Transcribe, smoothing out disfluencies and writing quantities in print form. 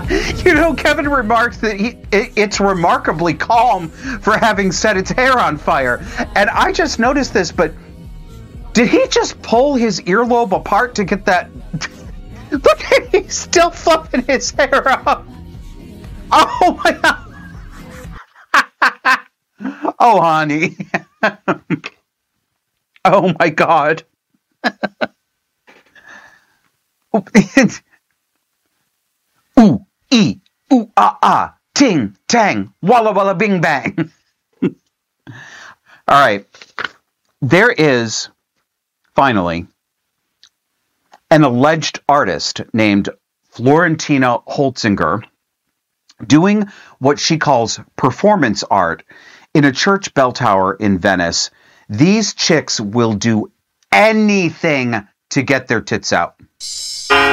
Kevin remarks that it's remarkably calm for having set its hair on fire. And I just noticed this, but did he just pull his earlobe apart to get that? Look, he's still fluffing his hair up. Oh, my God. Oh, honey. Oh, my God. Ooh, ee, ooh, ah, ah, ting, tang, walla, walla, bing, bang. All right. There is, finally, an alleged artist named Florentina Holzinger doing what she calls performance art in a church bell tower in Venice. These chicks will do anything to get their tits out.